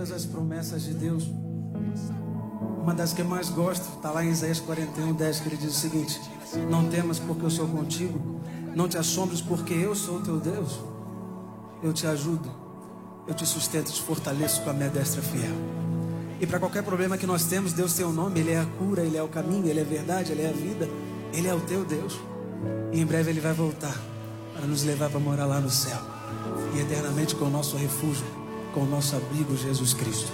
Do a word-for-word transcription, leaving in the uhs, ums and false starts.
todas as promessas de Deus. Uma das que eu mais gosto está lá em Isaías quarenta e um, dez, que ele diz o seguinte: não temas porque eu sou contigo, não te assombres porque eu sou o teu Deus. Eu te ajudo, eu te sustento, te fortaleço com a minha destra fiel. E para qualquer problema que nós temos, Deus tem um nome. Ele é a cura, Ele é o caminho, Ele é a verdade, Ele é a vida. Ele é o teu Deus. E em breve Ele vai voltar para nos levar para morar lá no céu, e eternamente com o nosso refúgio, com o nosso abrigo, Jesus Cristo.